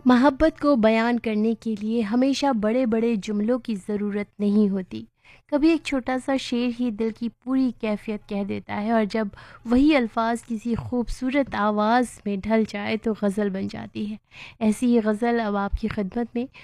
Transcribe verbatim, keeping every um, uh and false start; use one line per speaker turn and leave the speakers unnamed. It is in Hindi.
मोहब्बत को बयान करने के लिए हमेशा बड़े-बड़े जुमलों की ज़रूरत नहीं होती। कभी एक छोटा-सा शेर ही दिल की पूरी कैफ़ियत कह देता है और जब वही अल्फ़ाज़ किसी खूबसूरत आवाज़ में ढल जाए तो गज़ल बन जाती है। ऐसी ही गज़ल अब आपकी ख़िदमत में